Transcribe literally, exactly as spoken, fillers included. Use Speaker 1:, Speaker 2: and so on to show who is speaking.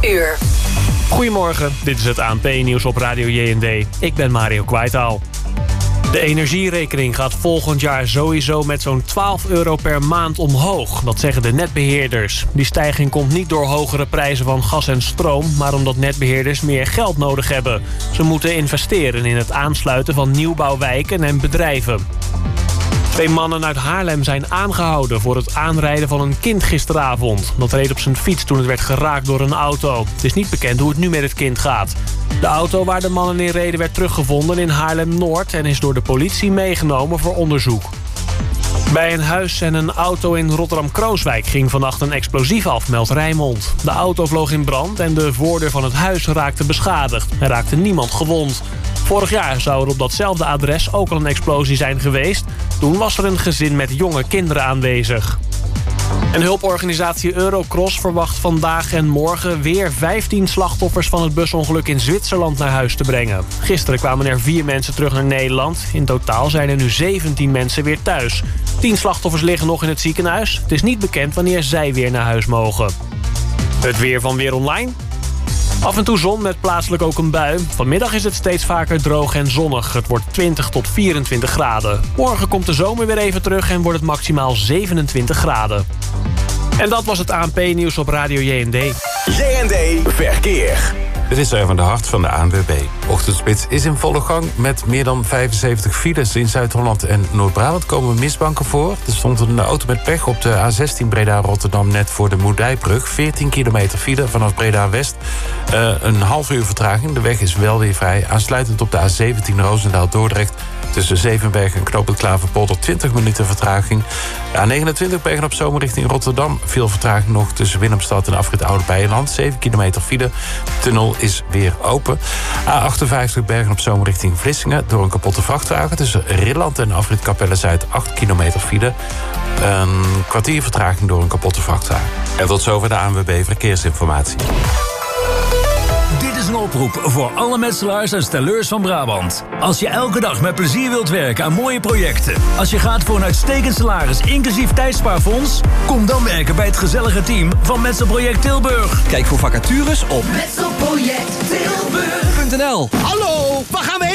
Speaker 1: uur.
Speaker 2: Goedemorgen, dit is het A N P-nieuws op Radio J N D. Ik ben Mario Kwijtaal. De energierekening gaat volgend jaar sowieso met zo'n twaalf euro per maand omhoog. Dat zeggen de netbeheerders. Die stijging komt niet door hogere prijzen van gas en stroom, maar omdat netbeheerders meer geld nodig hebben. Ze moeten investeren in het aansluiten van nieuwbouwwijken en bedrijven. Twee mannen uit Haarlem zijn aangehouden voor het aanrijden van een kind gisteravond. Dat reed op zijn fiets toen het werd geraakt door een auto. Het is niet bekend hoe het nu met het kind gaat. De auto waar de mannen in reden werd teruggevonden in Haarlem-Noord en is door de politie meegenomen voor onderzoek. Bij een huis en een auto in Rotterdam-Krooswijk ging vannacht een explosief af, meldt Rijnmond. De auto vloog in brand en de voordeur van het huis raakte beschadigd. Er raakte niemand gewond. Vorig jaar zou er op datzelfde adres ook al een explosie zijn geweest. Toen was er een gezin met jonge kinderen aanwezig. En hulporganisatie Eurocross verwacht vandaag en morgen weer vijftien slachtoffers van het busongeluk in Zwitserland naar huis te brengen. Gisteren kwamen er vier mensen terug naar Nederland. In totaal zijn er nu zeventien mensen weer thuis. tien slachtoffers liggen nog in het ziekenhuis. Het is niet bekend wanneer zij weer naar huis mogen. Het weer van Weer Online. Af en toe zon met plaatselijk ook een bui. Vanmiddag is het steeds vaker droog en zonnig. Het wordt twintig tot vierentwintig graden. Morgen komt de zomer weer even terug en wordt het maximaal zevenentwintig graden. En dat was het A N P-nieuws op Radio J N D.
Speaker 3: J N D Verkeer.
Speaker 4: Dit is even de Hart van de A N W B. Ochtendspits is in volle gang met meer dan vijfenzeventig files. In Zuid-Holland en Noord-Brabant komen misbanken voor. Er stond een auto met pech op de A zestien Breda-Rotterdam net voor de Moerdijkbrug. veertien kilometer file vanaf Breda-West. Uh, een half uur vertraging. De weg is wel weer vrij. Aansluitend op de A zeventien Roosendaal-Dordrecht. Tussen Zevenberg en Knoop het Klaverpolder twintig minuten vertraging. De A negenentwintig Bergen op Zoom richting Rotterdam. Veel vertraging nog tussen Willemstad en Afrit Oude Beijerland. zeven kilometer file. Tunnel is weer open. A achtenvijftig Bergen op Zoom richting Vlissingen. Door een kapotte vrachtwagen tussen Rilland en Afrit Capelle-Zuid. acht kilometer file. Een kwartier vertraging door een kapotte vrachtwagen. En tot zover de A N W B Verkeersinformatie.
Speaker 5: Dit is een oproep voor alle metselaars en stelleurs van Brabant. Als je elke dag met plezier wilt werken aan mooie projecten, als je gaat voor een uitstekend salaris inclusief tijdspaarfonds, kom dan werken bij het gezellige team van Metselproject Tilburg.
Speaker 6: Kijk voor vacatures op
Speaker 7: Metselproject Tilburg
Speaker 6: punt n l.
Speaker 7: Hallo, waar gaan we heen?